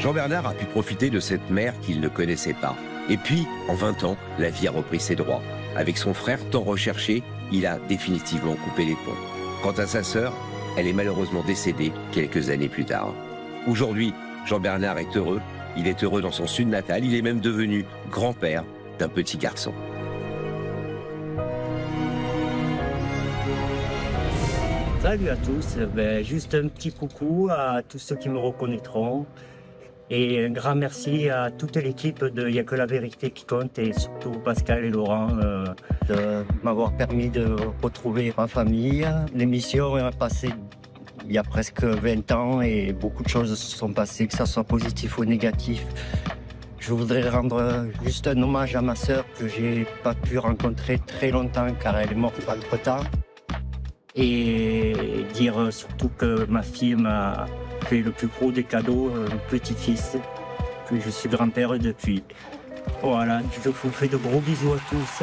Jean-Bernard a pu profiter de cette mère qu'il ne connaissait pas. Et puis, en 20 ans, la vie a repris ses droits. Avec son frère tant recherché, il a définitivement coupé les ponts. Quant à sa sœur, elle est malheureusement décédée quelques années plus tard. Aujourd'hui, Jean-Bernard est heureux. Il est heureux dans son sud natal. Il est même devenu grand-père d'un petit garçon. Salut à tous, juste un petit coucou à tous ceux qui me reconnaîtront et un grand merci à toute l'équipe de Y'a que la vérité qui compte et surtout Pascal et Laurent de m'avoir permis de retrouver ma famille. L'émission est passée il y a presque 20 ans et beaucoup de choses se sont passées, que ça soit positif ou négatif. Je voudrais rendre juste un hommage à ma sœur que j'ai pas pu rencontrer très longtemps car elle est morte entre-temps. Et dire surtout que ma fille m'a fait le plus gros des cadeaux, un petit-fils, que je suis grand-père depuis. Voilà, je vous fais de gros bisous à tous.